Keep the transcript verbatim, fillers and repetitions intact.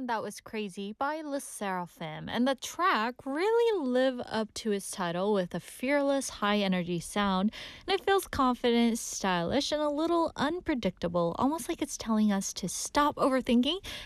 and that was Crazy by Le Sserafim. And the track really lived up to its title with a fearless, high energy sound, and it feels confident, stylish, and a little unpredictable, almost like it's telling us to stop overthinking